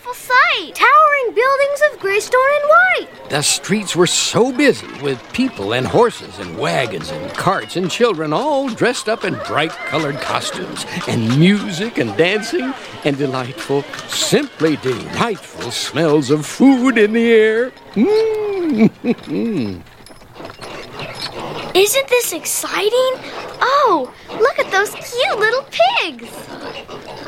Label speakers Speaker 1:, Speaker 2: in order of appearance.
Speaker 1: wonderful sight! Towering buildings of gray stone and white!
Speaker 2: The streets were so busy with people and horses and wagons and carts and children all dressed up in bright-colored costumes and music and dancing and delightful, simply delightful smells of food in the air.
Speaker 1: Isn't this exciting? Oh, look at those cute little pigs!